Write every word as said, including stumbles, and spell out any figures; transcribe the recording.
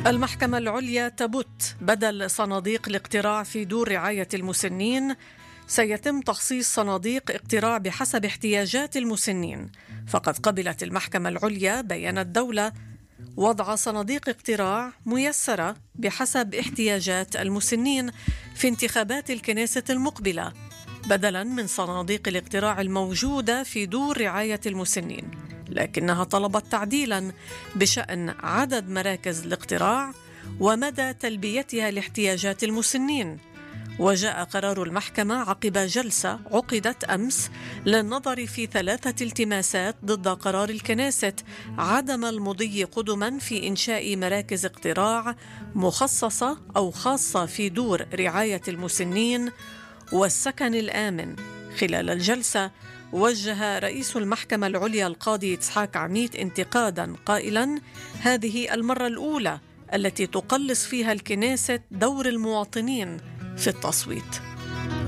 المحكمة العليا تبت بدل صناديق الاقتراع في دور رعاية المسنين سيتم تخصيص صناديق اقتراع بحسب احتياجات المسنين. فقد قبلت المحكمة العليا بيان الدولة وضع صناديق اقتراع ميسرة بحسب احتياجات المسنين في انتخابات الكنيسة المقبلة، بدلا من صناديق الاقتراع الموجودة في دور رعاية المسنين، لكنها طلبت تعديلا بشأن عدد مراكز الاقتراع ومدى تلبيتها لاحتياجات المسنين. وجاء قرار المحكمة عقب جلسة عقدت أمس للنظر في ثلاثة التماسات ضد قرار الكنيسة عدم المضي قدما في إنشاء مراكز اقتراع مخصصة أو خاصة في دور رعاية المسنين والسكن الآمن. خلال الجلسة وجه رئيس المحكمة العليا القاضي إسحاق عميد انتقادا قائلا: هذه المرة الأولى التي تقلص فيها الكنيسة دور المواطنين في التصويت.